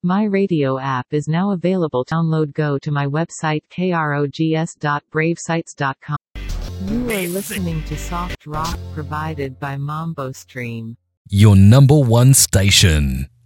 My radio app is now available. Download. Go to my website krogs.bravesites.com. You are listening to soft rock provided by Mambo Stream. Your number one station.